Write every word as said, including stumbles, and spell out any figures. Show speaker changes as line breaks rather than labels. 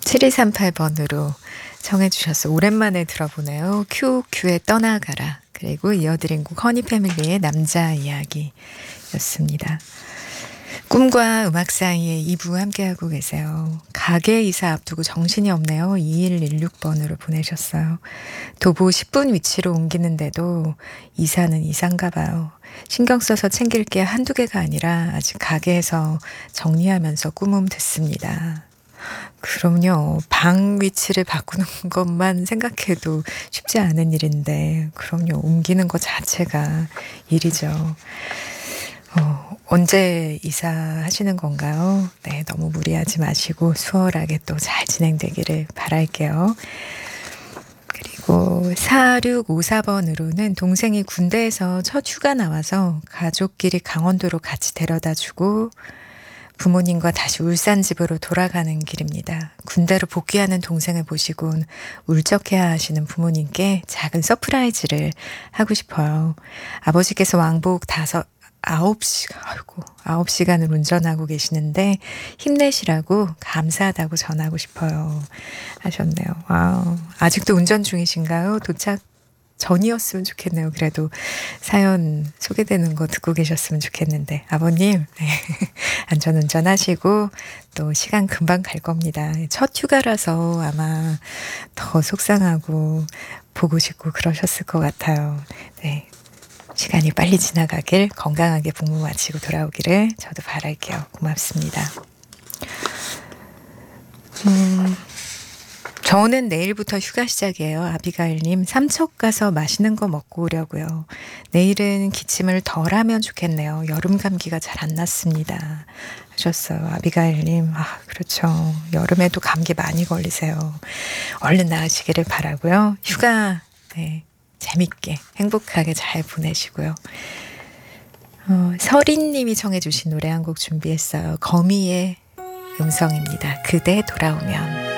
칠이삼팔 번으로 청해 주셨어요. 오랜만에 들어보네요. 큐큐의 떠나가라. 그리고 이어드린 곡 허니패밀리의 남자 이야기였습니다. 꿈과 음악 사이에 이 부 함께하고 계세요. 가게 이사 앞두고 정신이 없네요. 이일일육 번으로 보내셨어요. 도보 십 분 위치로 옮기는데도 이사는 이사인가 봐요. 신경 써서 챙길 게 한두 개가 아니라 아직 가게에서 정리하면서 꿈음 듣습니다. 그럼요. 방 위치를 바꾸는 것만 생각해도 쉽지 않은 일인데 그럼요. 옮기는 것 자체가 일이죠. 어, 언제 이사하시는 건가요? 네, 너무 무리하지 마시고 수월하게 또 잘 진행되기를 바랄게요. 그리고 사육오사 번으로는 동생이 군대에서 첫 휴가 나와서 가족끼리 강원도로 같이 데려다주고 부모님과 다시 울산 집으로 돌아가는 길입니다. 군대로 복귀하는 동생을 보시곤 울적해야 하시는 부모님께 작은 서프라이즈를 하고 싶어요. 아버지께서 왕복 다섯, 아홉 시간, 아이고, 아홉 시간을 운전하고 계시는데 힘내시라고 감사하다고 전하고 싶어요. 하셨네요. 와, 아직도 운전 중이신가요? 도착 전이었으면 좋겠네요. 그래도 사연 소개되는 거 듣고 계셨으면 좋겠는데 아버님 네. 안전운전 하시고 또 시간 금방 갈 겁니다. 첫 휴가라서 아마 더 속상하고 보고 싶고 그러셨을 것 같아요. 네. 시간이 빨리 지나가길 건강하게 복무 마치고 돌아오기를 저도 바랄게요. 고맙습니다. 음... 저는 내일부터 휴가 시작이에요. 아비가일님 삼척 가서 맛있는 거 먹고 오려고요. 내일은 기침을 덜 하면 좋겠네요. 여름 감기가 잘 안 났습니다. 하셨어요. 아비가일님. 아, 그렇죠. 여름에도 감기 많이 걸리세요. 얼른 나으시기를 바라고요. 휴가 네, 재밌게 행복하게 잘 보내시고요. 어, 서린님이 청해 주신 노래 한 곡 준비했어요. 거미의 음성입니다. 그대 돌아오면.